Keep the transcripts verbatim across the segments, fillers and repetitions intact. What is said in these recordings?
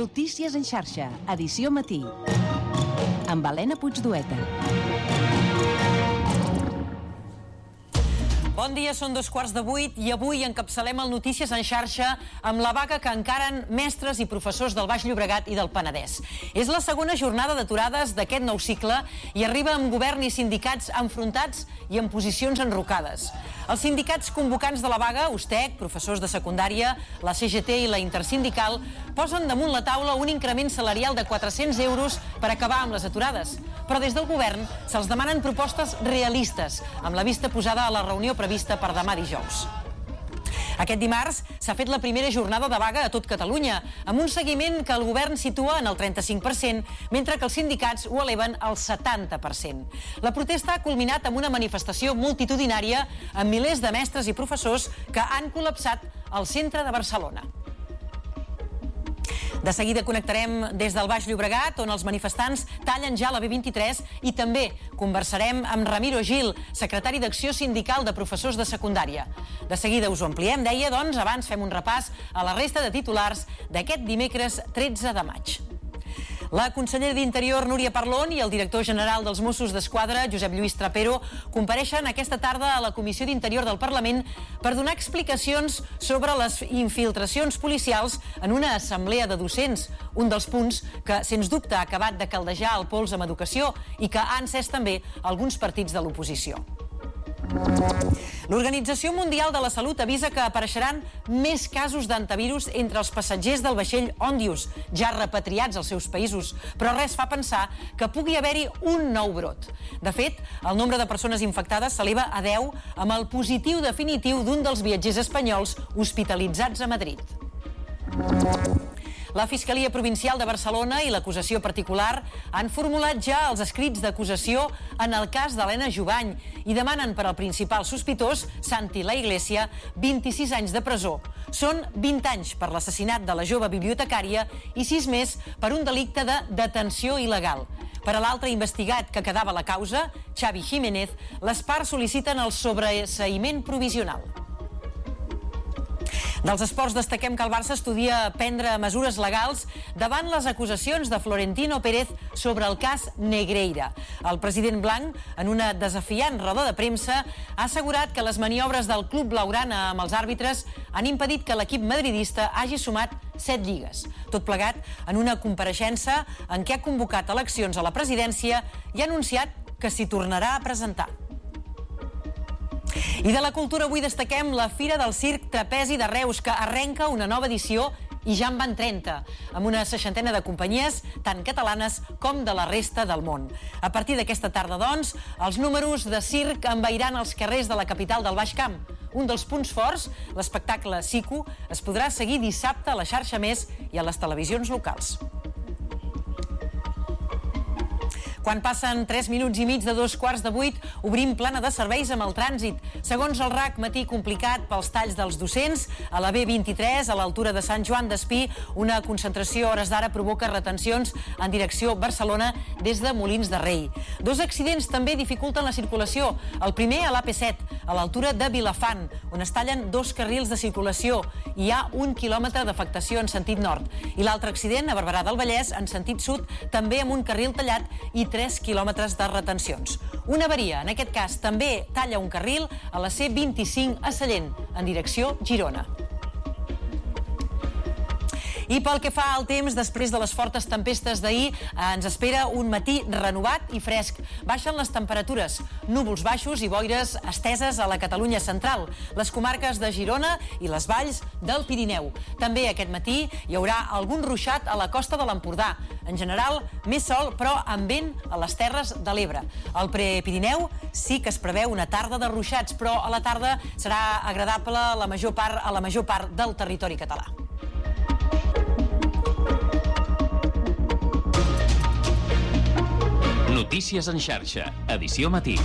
Notícies en xarxa, edició matí. Amb Helena Puigdueta. Bon dia, són dos quarts de vuit i avui encapçalem el Notícies en xarxa amb la vaga que encaren mestres i professors del Baix Llobregat i del Penedès. És la segona jornada d'aturades d'aquest nou cicle i arriba amb govern i sindicats enfrontats i en posicions enrocades. Els sindicats convocants de la vaga, USTEC, professors de secundària, la C G T i la Intersindical, posen damunt la taula un increment salarial de quatre-cents euros per acabar amb les aturades. Però des del govern se'ls demanen propostes realistes, amb la vista posada a la reunió prevista per demà dijous. Aquest dimarts s'ha fet la primera jornada de vaga a tot Catalunya, amb un seguiment que el govern situa en el trenta-cinc per cent, mentre que els sindicats ho eleven al setanta per cent. La protesta ha culminat amb una manifestació multitudinària amb milers de mestres i professors que han col·lapsat al centre de Barcelona. De seguida connectarem des del Baix Llobregat, on els manifestants tallen ja la B vint-i-tres, i també conversarem amb Ramiro Gil, secretari d'Acció Sindical de Professors de Secundària. De seguida us ho ampliem, deia, doncs abans fem un repàs a la resta de titulars d'aquest dimecres tretze de maig. La consellera d'Interior, Núria Parlon, i el director general dels Mossos d'Esquadra, Josep Lluís Trapero, compareixen aquesta tarda a la Comissió d'Interior del Parlament per donar explicacions sobre les infiltracions policials en una assemblea de docents, un dels punts que, sens dubte, ha acabat de caldejar el pols amb educació i que ha encès també alguns partits de l'oposició. L'Organització Mundial de la Salut avisa que apareixeran més casos d'antivirus entre els passatgers del vaixell Òndius, ja repatriats als seus països, però res fa pensar que pugui haver-hi un nou brot. De fet, el nombre de persones infectades s'eleva a deu amb el positiu definitiu d'un dels viatgers espanyols hospitalitzats a Madrid. La Fiscalia Provincial de Barcelona i l'acusació particular han formulat ja els escrits d'acusació en el cas d'Helena Jubany i demanen per al principal sospitós, Santi La Iglesia, vint-i-sis anys de presó. Són vint anys per l'assassinat de la jove bibliotecària i sis més per un delicte de detenció il·legal. Per a l'altre investigat que quedava a la causa, Xavi Jiménez, les parts sol·liciten el sobreseïment provisional. Dels esports destaquem que el Barça estudia prendre mesures legals davant les acusacions de Florentino Pérez sobre el cas Negreira. El president blanc, en una desafiant roda de premsa, ha assegurat que les maniobres del club blaugrana amb els àrbitres han impedit que l'equip madridista hagi sumat set lligues. Tot plegat en una compareixença en què ha convocat eleccions a la presidència i ha anunciat que s'hi tornarà a presentar. I de la cultura avui destaquem la Fira del Circ Trapezi de Reus, que arrenca una nova edició i ja en van trenta, amb una seixantena de companyies, tant catalanes com de la resta del món. A partir d'aquesta tarda, doncs, els números de circ envairan els carrers de la capital del Baix Camp. Un dels punts forts, l'espectacle Siku, es podrà seguir dissabte a la xarxa Més i a les televisions locals. Quan passen tres minuts i mig de dos quarts de vuit, obrim plana de serveis amb el trànsit. Segons el R A C, matí complicat pels talls dels docents. A la B vint-i-tres, a l'altura de Sant Joan d'Espí, una concentració a hores d'ara provoca retencions en direcció Barcelona des de Molins de Rei. Dos accidents també dificulten la circulació. El primer a l'A P set, a l'altura de Vilafant, on es tallen dos carrils de circulació. Hi ha un quilòmetre d'afectació en sentit nord. I l'altre accident a Barberà del Vallès, en sentit sud, també amb un carril tallat i tres quilòmetres de retencions. Una avaria, en aquest cas, també talla un carril a la C vint-i-cinc a Sallent, en direcció Girona. I pel que fa al temps, després de les fortes tempestes d'ahir, ens espera un matí renovat i fresc. Baixen les temperatures, núvols baixos i boires esteses a la Catalunya central, les comarques de Girona i les valls del Pirineu. També aquest matí hi haurà algun ruixat a la costa de l'Empordà. En general, més sol, però amb vent a les Terres de l'Ebre. Al Prepirineu sí que es preveu una tarda de ruixats, però a la tarda serà agradable a la major part, a la major part del territori català. Notícies en xarxa, edició matí.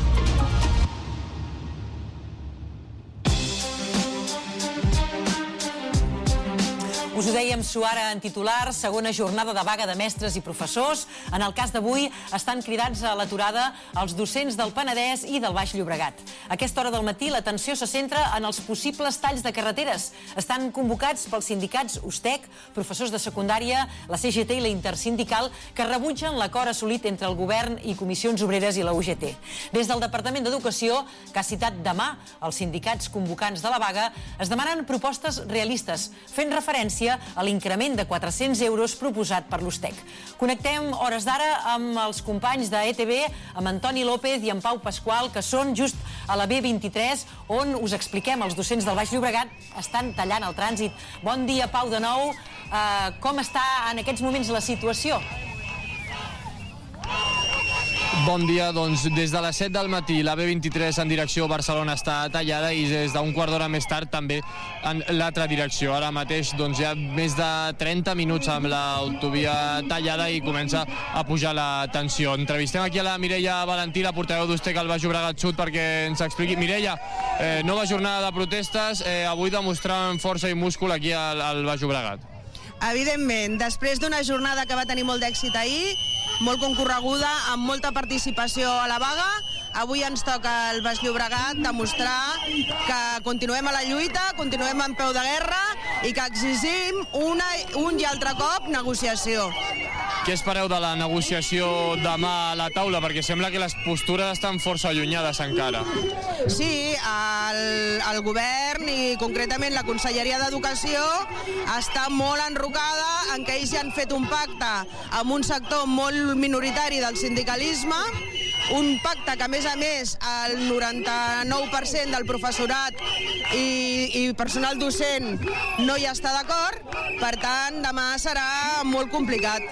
Us ho dèiem suara en titular, segona jornada de vaga de mestres i professors. En el cas d'avui estan cridats a l'aturada els docents del Penedès i del Baix Llobregat. A aquesta hora del matí l'atenció se centra en els possibles talls de carreteres. Estan convocats pels sindicats U S T E C, professors de secundària, la C G T i la Intersindical, que rebutgen l'acord assolit entre el govern i Comissions Obreres i la U G T. Des del Departament d'Educació, que ha citat demà els sindicats convocants de la vaga, es demanen propostes realistes, fent referència a l'increment de quatre-cents euros proposat per l'U S T E C. Connectem hores d'ara amb els companys de E T B, amb Antoni López i amb Pau Pasqual, que són just a la B vint-i-tres, on us expliquem, els docents del Baix Llobregat estan tallant el trànsit. Bon dia, Pau, de nou. Uh, com està en aquests moments la situació? Bon dia, doncs des de les set del matí la B vint-i-tres en direcció a Barcelona està tallada i des d'un quart d'hora més tard també en l'altra direcció. Ara mateix doncs, hi ha més de trenta minuts amb l'autovia tallada i comença a pujar la tensió. Entrevistem aquí a la Mireia Valentí, la portaveu d'U S T E C al Baix Llobregat Sud, perquè ens expliqui. Mireia, eh, nova jornada de protestes, eh, avui demostrant força i múscul aquí al, al Baix Llobregat. Evidentment, després d'una jornada que va tenir molt d'èxit ahir, molt concorreguda, amb molta participació a la vaga, avui ens toca al Baix Llobregat demostrar que continuem a la lluita, continuem en peu de guerra i que exigim una, un i altre cop negociació. Què espereu de la negociació demà a la taula? Perquè sembla que les postures estan força allunyades encara. Sí, el, el govern i concretament la Conselleria d'Educació està molt enrocada en que ells ja han fet un pacte amb un sector molt minoritari del sindicalisme, un pacte que a més a més el noranta-nou per cent del professorat i, i personal docent no hi està d'acord, per tant demà serà molt complicat.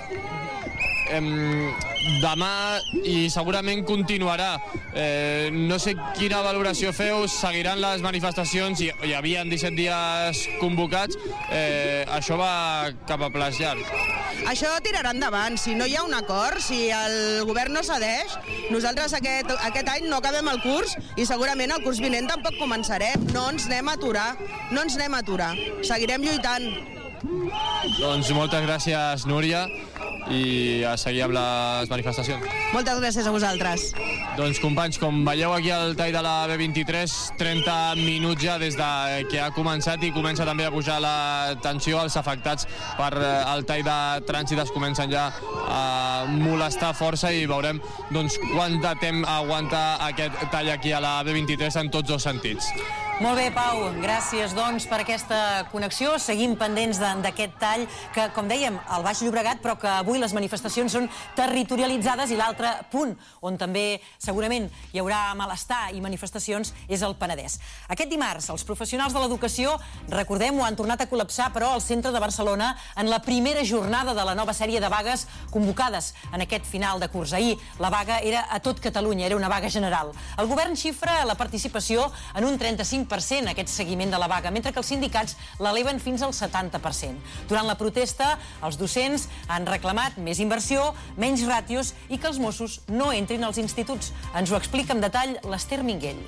Eh, demà i segurament continuarà. Eh, no sé quina valoració feu, seguiran les manifestacions, hi, hi havia disset dies convocats, eh, això va cap a plaç llarg. Això tirarà endavant, si no hi ha un acord, si el govern no cedeix, nosaltres aquest, aquest any no acabem el curs i segurament el curs vinent tampoc començarem, no ens anem a aturar, no ens anem a aturar, seguirem lluitant. Doncs moltes gràcies, Núria, i a seguir amb les manifestacions. Moltes gràcies a vosaltres. Doncs companys, com veieu aquí al tall de la B vint-i-tres, trenta minuts ja des de que ha començat i comença també a pujar la tensió. Els afectats per el tall de trànsit es comencen ja a molestar força i veurem doncs, quant de temps aguanta aquest tall aquí a la B vint-i-tres en tots dos sentits. Molt bé, Pau, gràcies doncs per aquesta connexió. Seguim pendents d'aquest tall que, com dèiem, al Baix Llobregat, però que avui les manifestacions són territorialitzades i l'altre punt on també segurament hi haurà malestar i manifestacions és el Penedès. Aquest dimarts, els professionals de l'educació, recordem-ho, han tornat a col·lapsar, però al centre de Barcelona en la primera jornada de la nova sèrie de vagues convocades en aquest final de curs. Ahir la vaga era a tot Catalunya, era una vaga general. El govern xifra la participació en un trenta-cinc per cent aquest seguiment de la vaga, mentre que els sindicats l'eleven fins al setanta per cent. Durant la protesta, els docents han reclamat més inversió, menys ràtios i que els Mossos no entrin als instituts. Ens ho explica en detall l'Ester Minguell.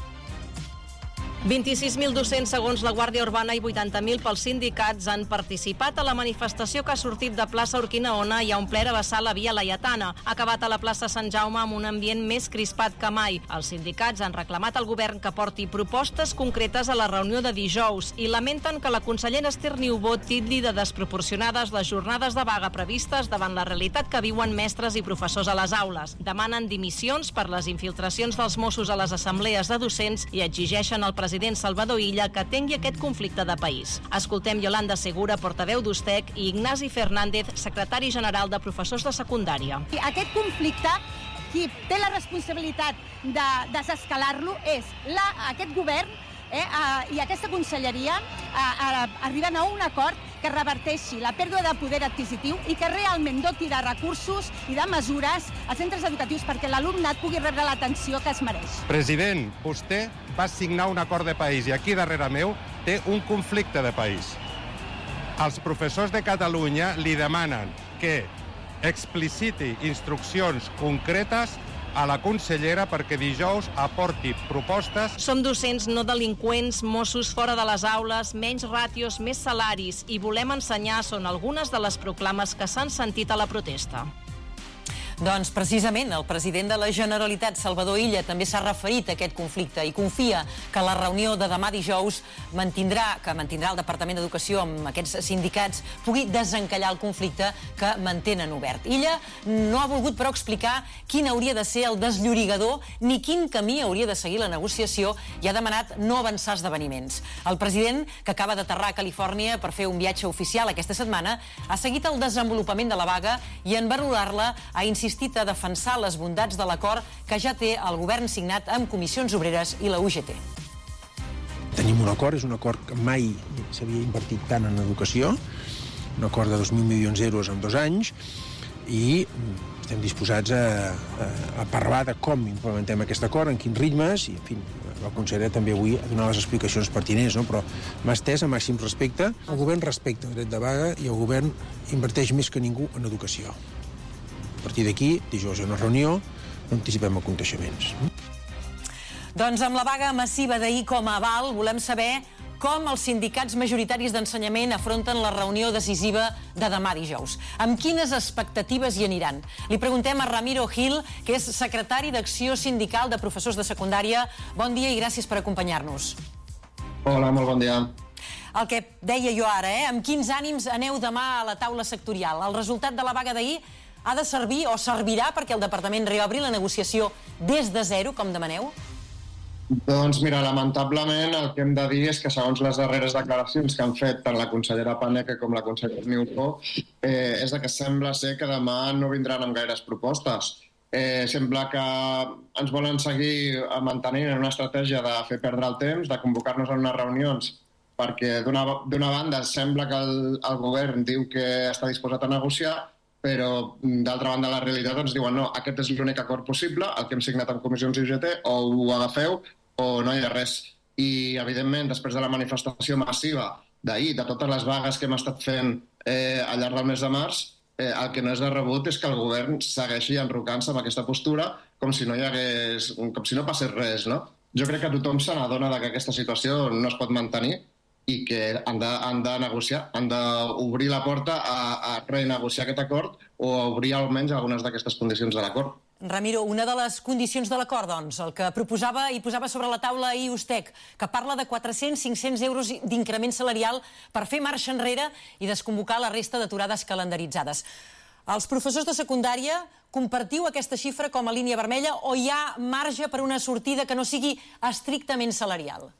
vint-i-sis mil docents segons la Guàrdia Urbana i vuitanta mil pels sindicats han participat a la manifestació que ha sortit de plaça Urquinaona i ha omplert a vessar la via Laietana. Ha acabat a la plaça Sant Jaume amb un ambient més crispat que mai. Els sindicats han reclamat al govern que porti propostes concretes a la reunió de dijous i lamenten que la consellera Ester Niubó titlli de desproporcionades les jornades de vaga previstes davant la realitat que viuen mestres i professors a les aules. Demanen dimissions per les infiltracions dels Mossos a les assemblees de docents i exigeixen al president president Salvador Illa que atengui aquest conflicte de país. Escoltem Yolanda Segura, portaveu d'U S T E C, i Ignasi Fernández, secretari general de professors de secundària. Aquest conflicte, qui té la responsabilitat de desescalar-lo és la, aquest govern eh, eh, i aquesta conselleria eh, eh, arriben a un acord que reverteixi la pèrdua de poder adquisitiu i que realment doti de recursos i de mesures als centres educatius perquè l'alumnat pugui rebre l'atenció que es mereix. President, vostè va signar un acord de país i aquí darrere meu té un conflicte de país. Els professors de Catalunya li demanen que expliciti instruccions concretes a la consellera perquè dijous aporti propostes. Som docents, no delinqüents, Mossos fora de les aules, menys ràtios, més salaris i volem ensenyar són algunes de les proclames que s'han sentit a la protesta. Doncs precisament el president de la Generalitat, Salvador Illa, també s'ha referit a aquest conflicte i confia que la reunió de demà dijous mantindrà, que mantindrà el Departament d'Educació amb aquests sindicats pugui desencallar el conflicte que mantenen obert. Illa no ha volgut, però, explicar quin hauria de ser el desllorigador ni quin camí hauria de seguir la negociació i ha demanat no avançar esdeveniments. El president, que acaba d'aterrar a Califòrnia per fer un viatge oficial aquesta setmana, ha seguit el desenvolupament de la vaga i en valorar-la ha insistit a defensar les bondats de l'acord que ja té el govern signat amb Comissions Obreres i la U G T. Tenim un acord, és un acord que mai s'havia invertit tant en educació, un acord de dos mil milions d'euros en dos anys, i estem disposats a, a, a parlar de com implementem aquest acord, en quins ritmes, i en fi, la consellera també avui ha donat les explicacions pertinents, no? Però m'ha estès a màxim respecte. El govern respecta el dret de vaga i el govern inverteix més que ningú en educació. A partir d'aquí, dijous hi ha una reunió, no anticipem aconteixements. Doncs amb la vaga massiva d'ahir com a aval, volem saber com els sindicats majoritaris d'ensenyament afronten la reunió decisiva de demà dijous. Amb quines expectatives hi aniran? Li preguntem a Ramiro Gil, que és secretari d'Acció Sindical de Professors de Secundària. Bon dia i gràcies per acompanyar-nos. Hola, molt bon dia. El que deia jo ara, eh? Amb quins ànims aneu demà a la taula sectorial? El resultat de la vaga d'ahir ha de servir o servirà perquè el departament reobri la negociació des de zero, com demaneu? Doncs mira, lamentablement el que hem de dir és que segons les darreres declaracions que han fet tant la consellera Paneque com la consellera Niubó, eh, és que sembla ser que demà no vindran amb gaires propostes. Eh, sembla que ens volen seguir mantenint en una estratègia de fer perdre el temps, de convocar-nos en unes reunions, perquè d'una banda sembla que el, el govern diu que està disposat a negociar, però d'altra banda la realitat ens diuen no, aquest és l'únic acord possible, el que hem signat amb Comissions i U G T, o ho agafeu o no hi ha res. I evidentment després de la manifestació massiva d'ahir, de totes les vagues que hem estat fent eh, al llarg del mes de març, eh, el que no és de rebut és que el govern segueixi enrocant-se amb aquesta postura com si no hi hagués, com si no passés res, no? Jo crec que tothom se n'adona que aquesta situació no es pot mantenir i que han de, han de negociar, han d'obrir la porta a, a renegociar aquest acord o a obrir almenys algunes d'aquestes condicions de l'acord. Ramiro, una de les condicions de l'acord, doncs, el que proposava i posava sobre la taula ahir Ustec, que parla de quatre-cents a cinc-cents euros d'increment salarial per fer marxa enrere i desconvocar la resta d'aturades calendaritzades. Els professors de secundària, compartiu aquesta xifra com a línia vermella o hi ha marge per una sortida que no sigui estrictament salarial?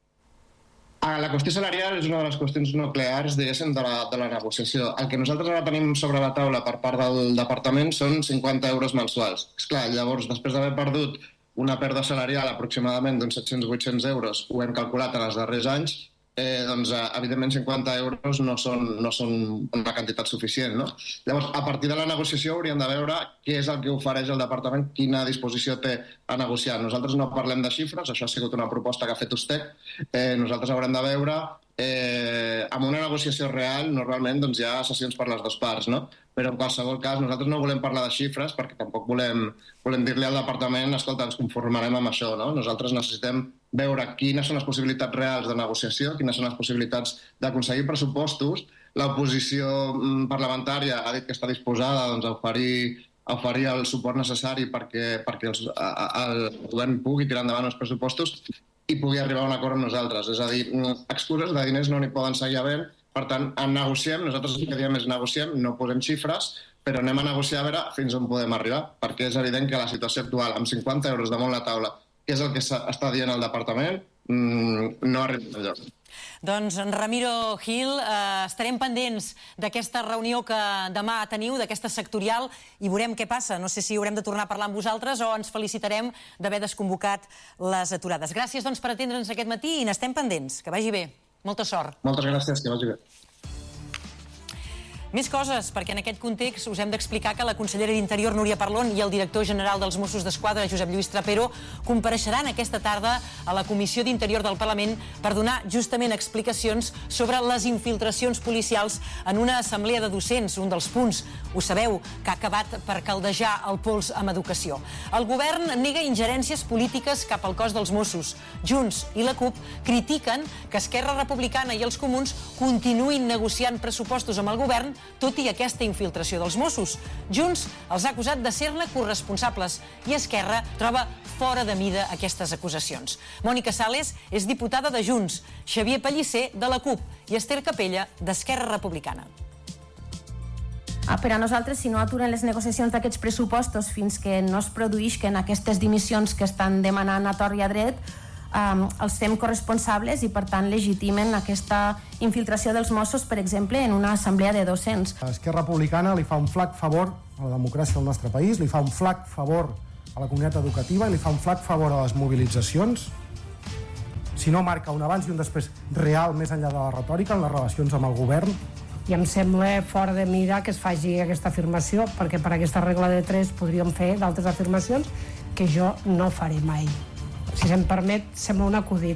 La qüestió salarial és una de les qüestions nuclears, diguéssim, de la, de la negociació. El que nosaltres ara tenim sobre la taula per part del departament són cinquanta euros mensuals. Esclar, llavors, després d'haver perdut una pèrdua salarial aproximadament d'uns set-cents a vuit-cents euros, ho hem calculat en els darrers anys, eh, doncs, evidentment, cinquanta euros no són, no són una quantitat suficient, no? Llavors, a partir de la negociació hauríem de veure què és el que ofereix el departament, quina disposició té a negociar. Nosaltres no parlem de xifres, això ha sigut una proposta que ha fet Ustec. Eh, nosaltres haurem de veure, eh, amb una negociació real, normalment doncs, hi ha sessions per les dues parts, no? Però en qualsevol cas, nosaltres no volem parlar de xifres perquè tampoc volem, volem dir-li al departament escolta, ens conformarem amb això, no? Nosaltres necessitem veure quines són les possibilitats reals de negociació, quines són les possibilitats d'aconseguir pressupostos. L'oposició parlamentària ha dit que està disposada doncs, a oferir a oferir el suport necessari perquè, perquè els, a, a, el govern pugui tirar endavant els pressupostos i pugui arribar a un acord amb nosaltres. És a dir, excuses de diners no n'hi poden seguir havent. Per tant, en negociem, nosaltres el que diem és negociem, no posem xifres, però anem a negociar a veure fins on podem arribar, perquè és evident que la situació actual, amb cinquanta euros damunt la taula, que és el que està dient el departament, no arriba enlloc. Doncs, Ramiro Gil, eh, estarem pendents d'aquesta reunió que demà teniu, d'aquesta sectorial, i veurem què passa. No sé si haurem de tornar a parlar amb vosaltres o ens felicitarem d'haver desconvocat les aturades. Gràcies, doncs, per atendre'ns aquest matí i n'estem pendents. Que vagi bé. Molta sort. Moltes gràcies, que vagi bé. Més coses, perquè en aquest context us hem d'explicar que la consellera d'Interior, Núria Parlon, i el director general dels Mossos d'Esquadra, Josep Lluís Trapero, compareixeran aquesta tarda a la Comissió d'Interior del Parlament per donar justament explicacions sobre les infiltracions policials en una assemblea de docents, un dels punts, ho sabeu, que ha acabat per caldejar el pols amb educació. El govern nega ingerències polítiques cap al cos dels Mossos. Junts i la CUP critiquen que Esquerra Republicana i els Comuns continuïn negociant pressupostos amb el govern tot i aquesta infiltració dels Mossos. Junts els ha acusat de ser-ne corresponsables i Esquerra troba fora de mida aquestes acusacions. Mònica Sales és diputada de Junts, Xavier Pellicer de la CUP i Esther Capella d'Esquerra Republicana. Per a nosaltres, si no aturen les negociacions d'aquests pressupostos fins que no es produïsquen aquestes dimissions que estan demanant a tort i a dret, Um, els fem corresponsables i, per tant, legitimen aquesta infiltració dels Mossos, per exemple, en una assemblea de docents. Esquerra Republicana li fa un flac favor a la democràcia del nostre país, li fa un flac favor a la comunitat educativa i li fa un flac favor a les mobilitzacions, si no marca un abans i un després real més enllà de la retòrica en les relacions amb el govern. I em sembla fora de mira que es faci aquesta afirmació, perquè per aquesta regla de tres podríem fer d'altres afirmacions que jo no faré mai. Si se'm permet, sembla un acudit.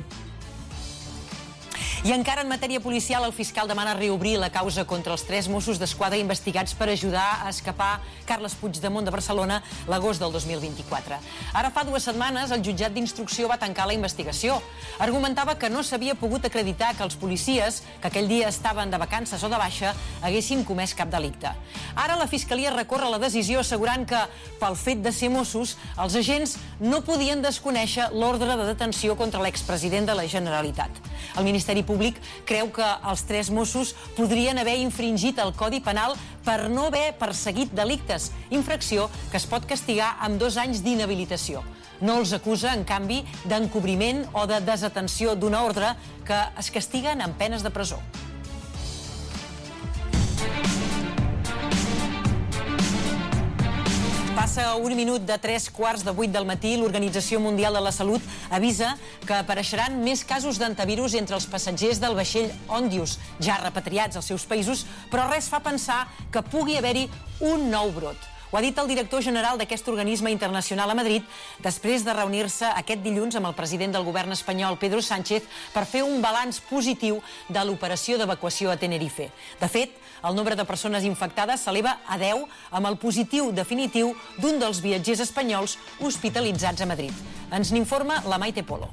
I encara en matèria policial, el fiscal demana reobrir la causa contra els tres Mossos d'Esquadra investigats per ajudar a escapar Carles Puigdemont de Barcelona l'agost del dos mil vint-i-quatre. Ara fa dues setmanes el jutjat d'instrucció va tancar la investigació. Argumentava que no s'havia pogut acreditar que els policies, que aquell dia estaven de vacances o de baixa, haguessin comès cap delicte. Ara la Fiscalia recorre la decisió assegurant que, pel fet de ser Mossos, els agents no podien desconèixer l'ordre de detenció contra l'expresident de la Generalitat. El Ministeri Públic creu que els tres Mossos podrien haver infringit el Codi Penal per no haver perseguit delictes, infracció que es pot castigar amb dos anys d'inhabilitació. No els acusa, en canvi, d'encobriment o de desatenció d'una ordre que es castiguen amb penes de presó. Passa un minut de tres quarts de vuit del matí. L'Organització Mundial de la Salut avisa que apareixeran més casos d'antivirus entre els passatgers del vaixell Ondius, ja repatriats als seus països, però res fa pensar que pugui haver-hi un nou brot. Ho ha dit el director general d'aquest organisme internacional a Madrid després de reunir-se aquest dilluns amb el president del govern espanyol, Pedro Sánchez, per fer un balanç positiu de l'operació d'evacuació a Tenerife. De fet, el nombre de persones infectades s'eleva a deu amb el positiu definitiu d'un dels viatgers espanyols hospitalitzats a Madrid. Ens n'informa la Maite Polo.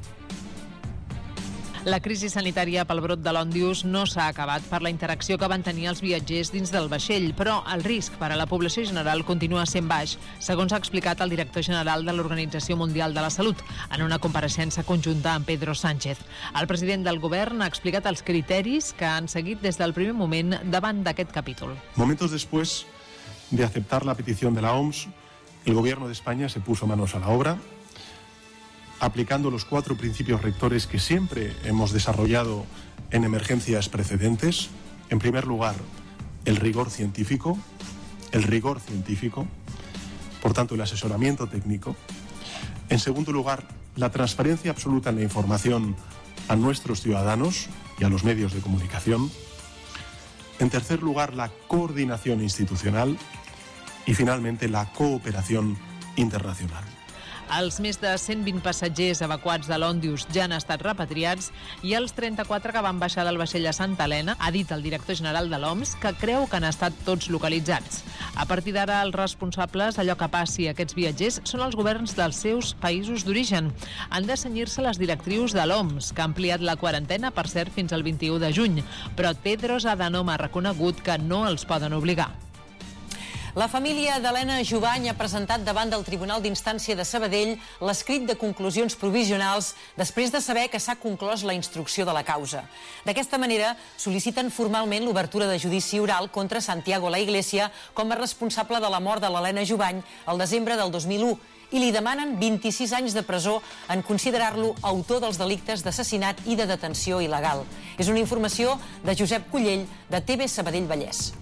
La crisi sanitària pel brot de l'Ondius no s'ha acabat per la interacció que van tenir els viatgers dins del vaixell, però el risc per a la població general continua sent baix, segons ha explicat el director general de l'Organització Mundial de la Salut en una compareixença conjunta amb Pedro Sánchez. El president del govern ha explicat els criteris que han seguit des del primer moment davant d'aquest capítol. Momentos después de aceptar la petición de la O M S, el gobierno de España se puso manos a la obra, aplicando los cuatro principios rectores que siempre hemos desarrollado en emergencias precedentes. En primer lugar, el rigor científico, el rigor científico, por tanto, el asesoramiento técnico. En segundo lugar, la transparencia absoluta en la información a nuestros ciudadanos y a los medios de comunicación. En tercer lugar, la coordinación institucional y, finalmente, la cooperación internacional. Els més de cent vint passatgers evacuats de l'Ondius ja han estat repatriats i els trenta-quatre que van baixar del vaixell a Santa Helena, ha dit el director general de l'O M S, que creu que han estat tots localitzats. A partir d'ara, els responsables d'allò que passi a aquests viatgers són els governs dels seus països d'origen. Han de cenyir-se les directrius de l'O M S, que ha ampliat la quarantena, per cert, fins al vint-i-u de juny, però Tedros Adhanom ha reconegut que no els poden obligar. La família d'Helena Jubany ha presentat davant del Tribunal d'Instància de Sabadell l'escrit de conclusions provisionals després de saber que s'ha conclòs la instrucció de la causa. D'aquesta manera, sol·liciten formalment l'obertura de judici oral contra Santiago La Iglesia com a responsable de la mort de l'Helena Jubany el desembre del dos mil u i li demanen vint-i-sis anys de presó en considerar-lo autor dels delictes d'assassinat i de detenció il·legal. És una informació de Josep Cullell, de T V Sabadell Vallès.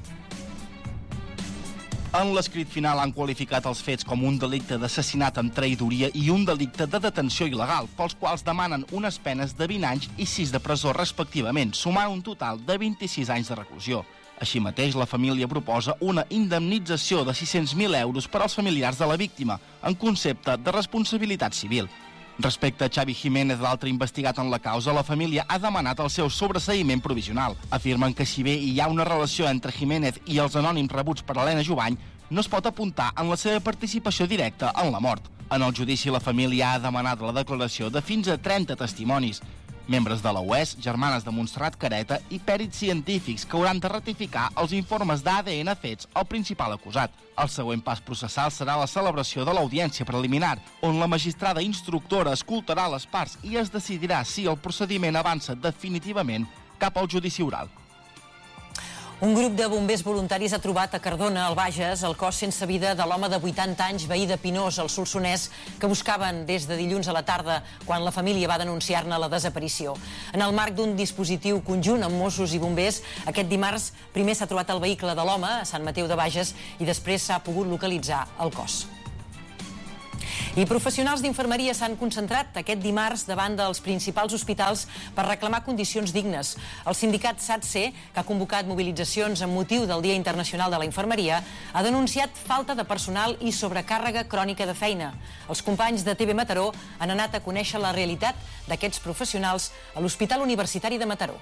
En l'escrit final han qualificat els fets com un delicte d'assassinat amb traïdoria i un delicte de detenció il·legal, pels quals demanen unes penes de vint anys i sis de presó respectivament, sumant un total de vint-i-sis anys de reclusió. Així mateix, la família proposa una indemnització de sis-cents mil euros per als familiars de la víctima, en concepte de responsabilitat civil. Respecte a Xavi Jiménez, l'altre investigat en la causa, la família ha demanat el seu sobreseïment provisional. Afirmen que si bé hi ha una relació entre Jiménez i els anònims rebuts per Helena Jubany, no es pot apuntar en la seva participació directa en la mort. En el judici, la família ha demanat la declaració de fins a trenta testimonis. Membres de la U E S, germanes de Montserrat Careta i pèrits científics que hauran de ratificar els informes d'A D N fets al principal acusat. El següent pas processal serà la celebració de l'audiència preliminar, on la magistrada instructora escoltarà les parts i es decidirà si el procediment avança definitivament cap al judici oral. Un grup de bombers voluntaris ha trobat a Cardona, al Bages, el cos sense vida de l'home de vuitanta anys, veí de Pinós, al Solsonès, que buscaven des de dilluns a la tarda, quan la família va denunciar-ne la desaparició. En el marc d'un dispositiu conjunt amb Mossos i bombers, aquest dimarts primer s'ha trobat el vehicle de l'home a Sant Mateu de Bages i després s'ha pogut localitzar el cos. I professionals d'infermeria s'han concentrat aquest dimarts davant dels principals hospitals per reclamar condicions dignes. El sindicat S A T S E, que ha convocat mobilitzacions amb motiu del Dia Internacional de la Infermeria, ha denunciat falta de personal i sobrecàrrega crònica de feina. Els companys de T V Mataró han anat a conèixer la realitat d'aquests professionals a l'Hospital Universitari de Mataró.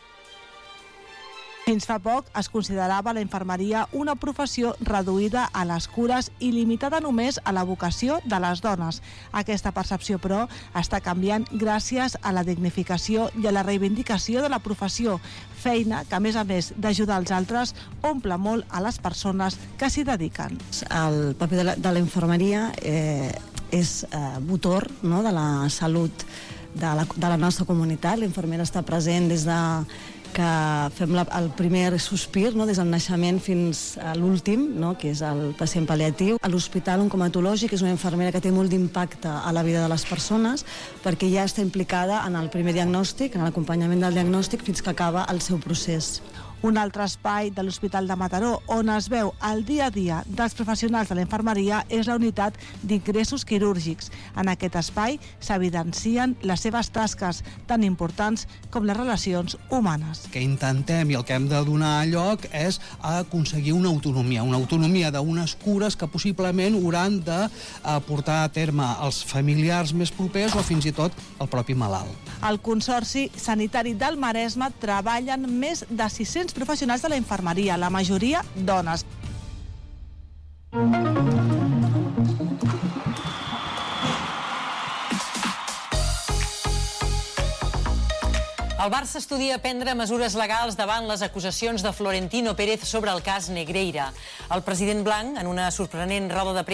Fins fa poc es considerava la infermeria una professió reduïda a les cures i limitada només a la vocació de les dones. Aquesta percepció, però, està canviant gràcies a la dignificació i a la reivindicació de la professió, feina que, a més a més d'ajudar els altres, omple molt a les persones que s'hi dediquen. El paper de la, de la infermeria eh, és eh, motor, no?, de la salut de la, de la nostra comunitat. La infermera està present des de que fem la, el primer sospir, no?, des del naixement fins a l'últim, no?, que és el pacient pal·liatiu. A l'Hospital Oncomatològic és una infermera que té molt d'impacte a la vida de les persones perquè ja està implicada en el primer diagnòstic, en l'acompanyament del diagnòstic fins que acaba el seu procés. Un altre espai de l'Hospital de Mataró on es veu el dia a dia dels professionals de la infermeria és la unitat d'ingressos quirúrgics. En aquest espai s'evidencien les seves tasques tan importants com les relacions humanes. Que intentem i el que hem de donar lloc és aconseguir una autonomia, una autonomia d'unes cures que possiblement hauran de portar a terme els familiars més propers o fins i tot el propi malalt. Al Consorci Sanitari del Maresme treballen més de sis-cents professionals de la infermeria, la majoria dones. El Barça estudia prendre mesures legals davant les acusacions de Florentino Pérez sobre el cas Negreira. El president blanc, en una sorprenent roda de premsa,